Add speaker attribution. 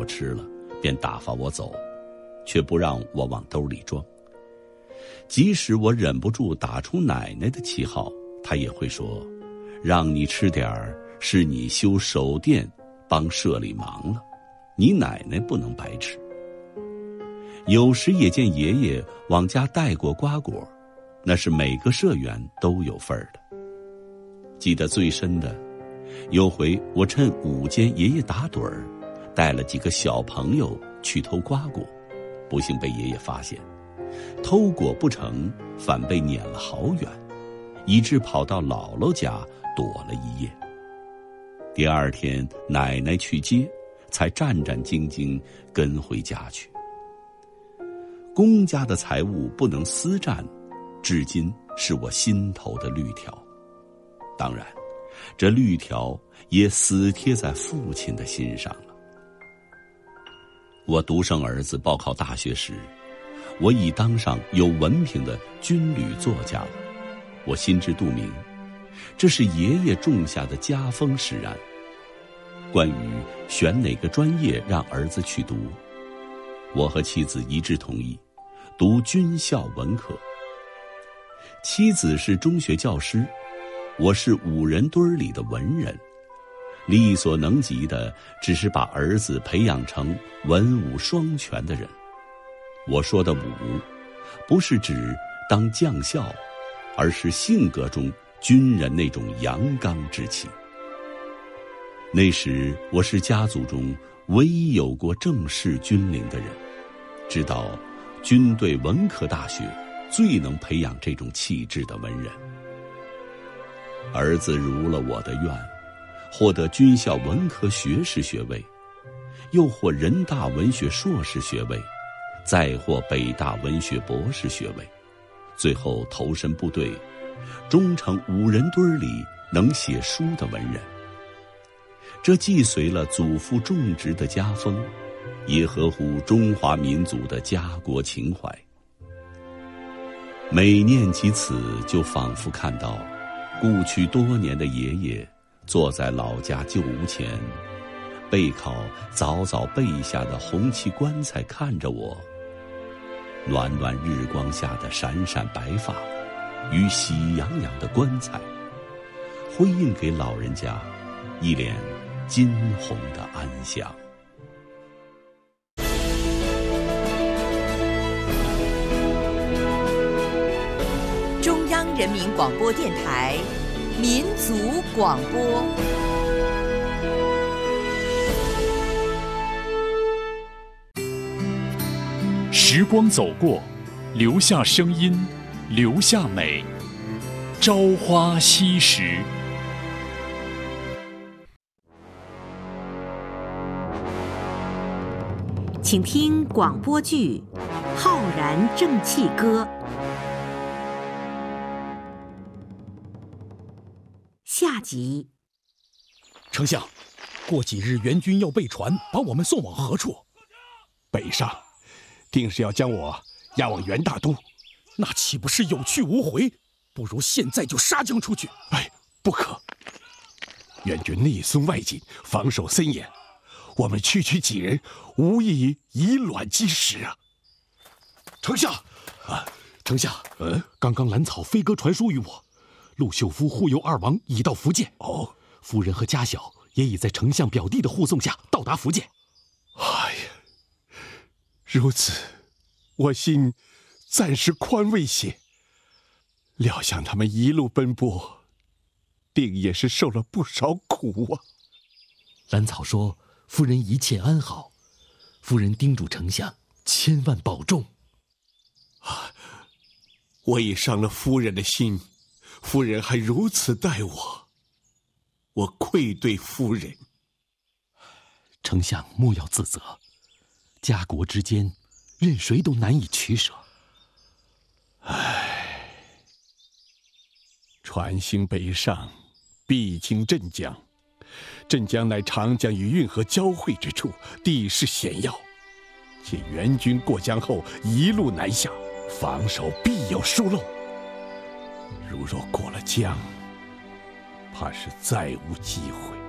Speaker 1: 吃了，便打发我走，却不让我往兜里装。即使我忍不住打出奶奶的旗号，他也会说，让你吃点儿是你修手店帮社里忙了，你奶奶不能白吃。有时也见爷爷往家带过瓜果，那是每个社员都有份儿的。记得最深的，有回我趁午间爷爷打盹儿，带了几个小朋友去偷瓜果，不幸被爷爷发现，偷果不成，反被撵了好远，以致跑到姥姥家躲了一夜。第二天奶奶去接，才战战兢兢跟回家去。公家的财物不能私占，至今是我心头的绿条。当然，这绿条也死贴在父亲的心上了。我独生儿子报考大学时，我已当上有文凭的军旅作家了。我心知肚明，这是爷爷种下的家风使然。关于选哪个专业让儿子去读，我和妻子一致同意读军校文科。妻子是中学教师，我是5人堆里的文人，力所能及的只是把儿子培养成文武双全的人。我说的武，不是指当将校，而是性格中军人那种阳刚之气。那时我是家族中唯一有过正式军龄的人，知道军队文科大学最能培养这种气质的文人。儿子如了我的愿，获得军校文科学士学位，又获人大文学硕士学位，再获北大文学博士学位，最后投身部队，终成5人堆里能写书的文人。这既随了祖父种植的家风，也合乎中华民族的家国情怀。每念及此，就仿佛看到故去多年的爷爷坐在老家旧屋前，背靠早早备下的红漆棺材看着我，暖暖日光下的闪闪白发与喜洋洋的棺材，辉映给老人家一脸金红的安详。
Speaker 2: 中央人民广播电台民族广播。
Speaker 3: 时光走过，留下声音，留下美。朝花夕拾。
Speaker 4: 请听广播剧《浩然正气歌》下集。
Speaker 5: 丞相，过几日援军要备船，把我们送往何处？
Speaker 6: 北上，定是要将我押往元大都。
Speaker 5: 那岂不是有去无回？不如现在就杀将出去。
Speaker 6: 哎，不可！援军内松外紧，防守森严，我们区区几人，无异于以卵击石啊！
Speaker 5: 丞相，丞相，刚刚蓝草飞鸽传书于我，陆秀夫护佑2王已到福建。
Speaker 6: 哦，
Speaker 5: 夫人和家小也已在丞相表弟的护送下到达福建。
Speaker 6: 哎呀，如此，我心暂时宽慰些。料想他们一路奔波，定也是受了不少苦啊。
Speaker 5: 蓝草说夫人一切安好，夫人叮嘱丞相千万保重。
Speaker 6: 我已伤了夫人的心，夫人还如此待我，我愧对夫人。
Speaker 5: 丞相莫要自责，家国之间，任谁都难以取舍。
Speaker 6: 船行北上，必经镇江。镇江乃长江与运河交汇之处，地势险要，且援军过江后一路南下，防守必有疏漏。如若过了江，怕是再无机会。